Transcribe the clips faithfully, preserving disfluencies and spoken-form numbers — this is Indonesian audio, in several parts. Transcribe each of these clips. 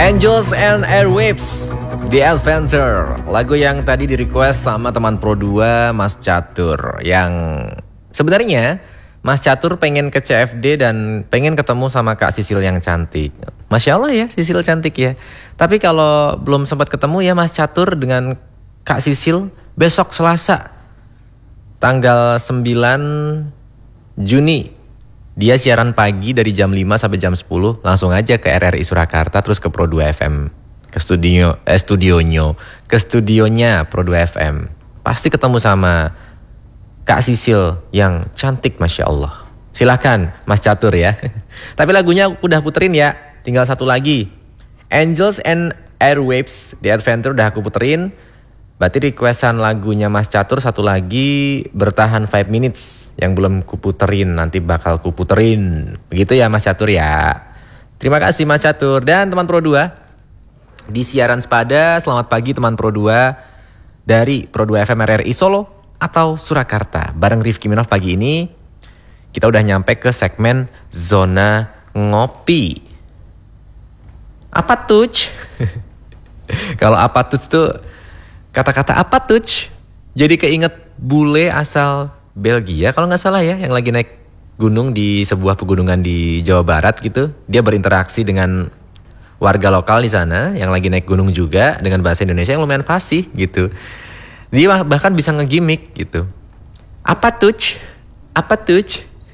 Angels and Airwaves, The Adventure. Lagu yang tadi di request sama teman Pro dua, Mas Catur. Yang sebenarnya Mas Catur pengen ke C F D dan pengen ketemu sama Kak Sisil yang cantik. Masya Allah ya, Sisil cantik ya. Tapi kalau belum sempat ketemu ya Mas Catur dengan Kak Sisil, besok Selasa tanggal sembilan Juni dia siaran pagi dari jam lima sampai jam sepuluh. Langsung aja ke R R I Surakarta, terus ke Pro dua F M, ke studio eh studionya ke studionya Pro dua F M. Pasti ketemu sama Kak Sisil yang cantik, Masya Allah. Silahkan Mas Catur ya. Tapi lagunya udah puterin ya, tinggal satu lagi, Angels and Airwaves, The Adventure udah aku puterin. Berarti requestan lagunya Mas Catur satu lagi, Bertahan five minutes, yang belum kuputerin, nanti bakal kuputerin. Begitu ya Mas Catur ya. Terima kasih Mas Catur. Dan teman Pro dua di siaran sepada, selamat pagi teman Pro dua dari Pro dua F M R R I Solo atau Surakarta. Bareng Rifki Minov pagi ini kita udah nyampe ke segmen Zona Ngopi. Apa tuh? Kalau apa tuh tuh kata-kata apa tuh? Jadi keinget bule asal Belgia kalau nggak salah ya, yang lagi naik gunung di sebuah pegunungan di Jawa Barat gitu. Dia berinteraksi dengan warga lokal di sana yang lagi naik gunung juga dengan bahasa Indonesia yang lumayan fasih gitu. Dia bahkan bisa ngegimik gitu. Apa tuh? Apa tuh?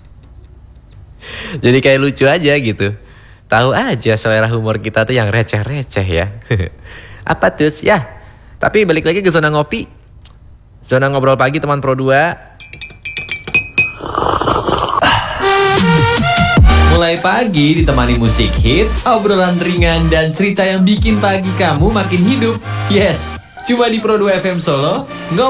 Jadi kayak lucu aja gitu. Tahu aja selera humor kita tuh yang receh-receh ya. Apa tuh? Ya. Tapi balik lagi ke Zona Ngopi, Zona Ngobrol Pagi teman Pro dua. Mulai pagi ditemani musik hits, obrolan ringan, dan cerita yang bikin pagi kamu makin hidup. Yes, cuma di Pro dua F M Solo, ngobrol